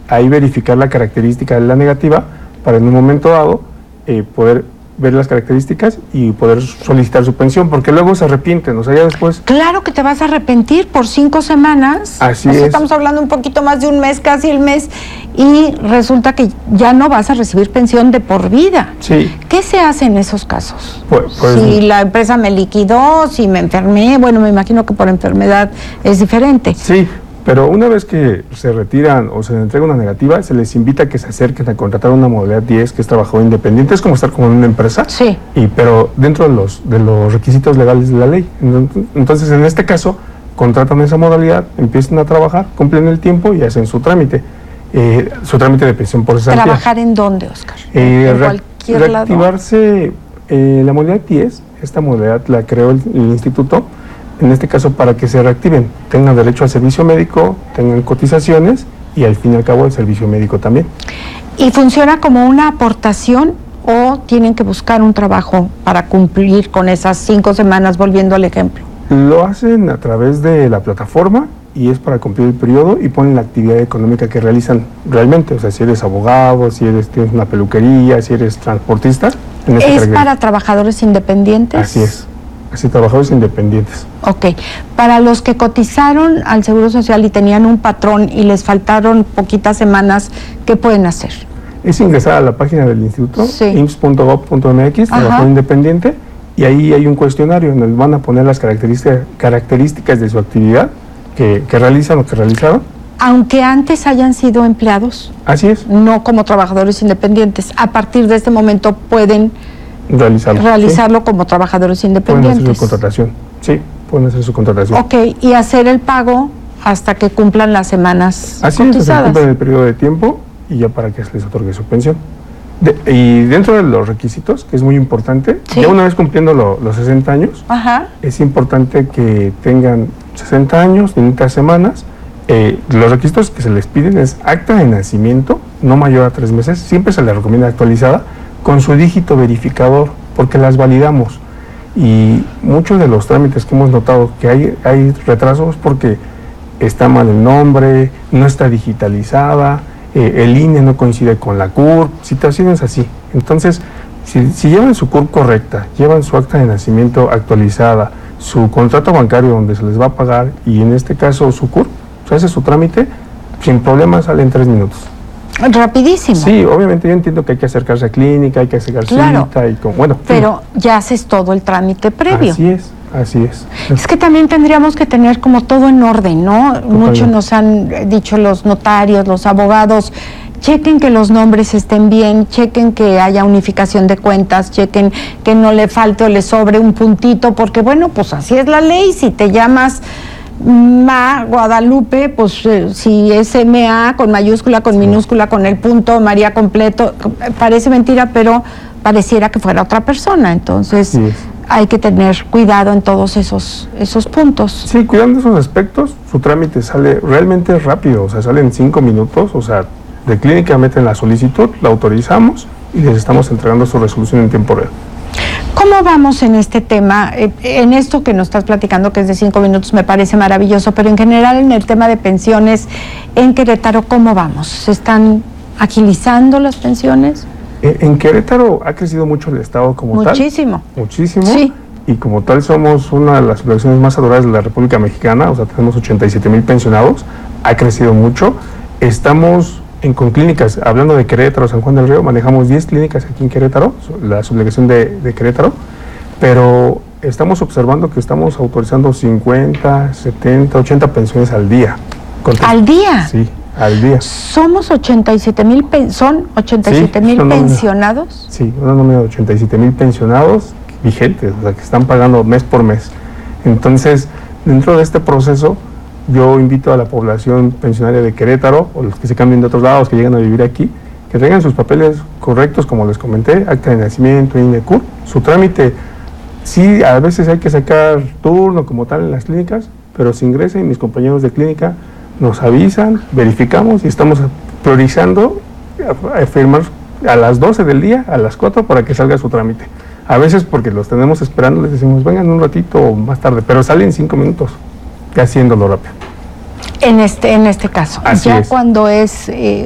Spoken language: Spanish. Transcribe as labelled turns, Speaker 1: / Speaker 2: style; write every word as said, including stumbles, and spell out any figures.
Speaker 1: ahí verificar la característica de la negativa para en un momento dado eh, poder ver las características y poder solicitar su pensión, porque luego se arrepienten, o sea, ya después...
Speaker 2: Claro que te vas a arrepentir por cinco semanas.
Speaker 1: Así
Speaker 2: o sea,
Speaker 1: es.
Speaker 2: Estamos hablando un poquito más de un mes, casi el mes, y resulta que ya no vas a recibir pensión de por vida.
Speaker 1: Sí.
Speaker 2: ¿Qué se hace en esos casos?
Speaker 1: Pues, pues,
Speaker 2: si la empresa me liquidó, si me enfermé, bueno, me imagino que por enfermedad es diferente.
Speaker 1: Sí, pero una vez que se retiran o se les entrega una negativa, se les invita a que se acerquen a contratar una modalidad diez, que es trabajo independiente, es como estar como en una empresa,
Speaker 2: Sí.
Speaker 1: y, pero dentro de los, de los requisitos legales de la ley. Entonces, en este caso, contratan esa modalidad, empiezan a trabajar, cumplen el tiempo y hacen su trámite, eh, su trámite de pensión por cesantía.
Speaker 2: ¿Trabajar en dónde, Oscar?
Speaker 1: Eh,
Speaker 2: ¿En
Speaker 1: re-
Speaker 2: cualquier lado?
Speaker 1: reactivarse eh, la modalidad diez, esta modalidad la creó el, el instituto, en este caso para que se reactiven, tengan derecho al servicio médico, tengan cotizaciones y al fin y al cabo el servicio médico también.
Speaker 2: ¿Y funciona como una aportación o tienen que buscar un trabajo para cumplir con esas cinco semanas, volviendo al ejemplo?
Speaker 1: Lo hacen a través de la plataforma y es para cumplir el periodo y ponen la actividad económica que realizan realmente, o sea, si eres abogado, si eres, tienes una peluquería, si eres transportista. En este
Speaker 2: ¿Es
Speaker 1: caso,
Speaker 2: para trabajadores independientes?
Speaker 1: así es, así trabajadores independientes.
Speaker 2: Ok. Para los que cotizaron al Seguro Social y tenían un patrón y les faltaron poquitas semanas, ¿qué pueden hacer?
Speaker 1: Es ingresar a la página del instituto,
Speaker 2: Sí.
Speaker 1: i m s s punto gov punto m x,
Speaker 2: Ajá.
Speaker 1: trabajador independiente, y ahí hay un cuestionario en el que van a poner las características, características de su actividad que, que realizan o que realizaron.
Speaker 2: Aunque antes hayan sido empleados,
Speaker 1: Así es,
Speaker 2: no como trabajadores independientes, a partir de este momento pueden
Speaker 1: realizarlo.
Speaker 2: realizarlo como trabajadores
Speaker 1: ¿sí? Pueden hacer
Speaker 2: independientes.
Speaker 1: su contratación, sí, pueden hacer su contratación.
Speaker 2: Ok, y hacer el pago hasta que cumplan las semanas
Speaker 1: Así es, se
Speaker 2: cotizadas.
Speaker 1: cumplen el periodo de tiempo y ya para que se les otorgue su pensión. De- y dentro de los requisitos, que es muy importante,
Speaker 2: Sí.
Speaker 1: ya una vez cumpliendo lo- los sesenta años,
Speaker 2: Ajá.
Speaker 1: es importante que tengan sesenta años, treinta semanas. Eh, los requisitos que se les piden es acta de nacimiento, no mayor a tres meses, siempre se les recomienda actualizada, con su dígito verificador, porque las validamos. Y muchos de los trámites que hemos notado que hay, hay retrasos porque está mal el nombre, no está digitalizada, eh, el I N E no coincide con la C U R P, situaciones así. Entonces, si, si llevan su C U R P correcta, llevan su acta de nacimiento actualizada, su contrato bancario donde se les va a pagar y en este caso su C U R P, se hace su trámite, sin problema sale en tres minutos.
Speaker 2: Rapidísimo.
Speaker 1: Sí, obviamente yo entiendo que hay que acercarse a clínica, hay que hacer
Speaker 2: Claro.
Speaker 1: cita y con, bueno.
Speaker 2: Pero ya haces todo el trámite previo.
Speaker 1: Así es, así es.
Speaker 2: Es que también tendríamos que tener como todo en orden, ¿no? Muchos nos han dicho los notarios, los abogados, chequen que los nombres estén bien, chequen que haya unificación de cuentas, chequen que no le falte o le sobre un puntito, porque bueno, pues así es la ley. Si te llamas Ma Guadalupe, pues eh, si es M A con mayúscula, con minúscula, con el punto, María completo, parece mentira, pero pareciera que fuera otra persona. Entonces
Speaker 1: Así es.
Speaker 2: hay que tener cuidado en todos esos, esos puntos.
Speaker 1: Sí, cuidando esos aspectos, su trámite sale realmente rápido, o sea, sale en cinco minutos, o sea, de clínica meten la solicitud, la autorizamos y les estamos entregando su resolución en tiempo real.
Speaker 2: ¿Cómo vamos en este tema? Eh, en esto que nos estás platicando, que es de cinco minutos, me parece maravilloso, pero en general en el tema de pensiones en Querétaro, ¿cómo vamos? ¿Se están agilizando las pensiones?
Speaker 1: Eh, En Querétaro ha crecido mucho el estado como tal.
Speaker 2: Muchísimo.
Speaker 1: Muchísimo.
Speaker 2: Sí.
Speaker 1: Y como tal somos una de las poblaciones más adoradas de la República Mexicana, o sea, tenemos ochenta y siete mil pensionados, ha crecido mucho. Estamos en, con clínicas, hablando de Querétaro, San Juan del Río, manejamos diez clínicas aquí en Querétaro, la subdelegación de, de Querétaro, pero estamos observando que estamos autorizando cincuenta, setenta, ochenta pensiones al día. Contra-
Speaker 2: ¿Al día?
Speaker 1: Sí, al día.
Speaker 2: ¿Somos ochenta y siete mil, son ochenta y siete mil
Speaker 1: Sí, son nómina.
Speaker 2: pensionados?
Speaker 1: Sí, una nómina de ochenta y siete mil pensionados vigentes, o sea, que están pagando mes por mes. Entonces, dentro de este proceso, yo invito a la población pensionaria de Querétaro, o los que se cambien de otros lados, que llegan a vivir aquí, que tengan sus papeles correctos, como les comenté, acta de nacimiento, I N E, C U R P, su trámite. Sí, a veces hay que sacar turno como tal en las clínicas, pero si ingresen, mis compañeros de clínica nos avisan, verificamos y estamos priorizando a, a firmar a las doce del día, a las cuatro, para que salga su trámite. A veces porque los tenemos esperando, les decimos, vengan un ratito o más tarde, pero salen cinco minutos, ya haciéndolo rápido.
Speaker 2: En este, en este caso,
Speaker 1: Así
Speaker 2: ya
Speaker 1: es.
Speaker 2: cuando es eh,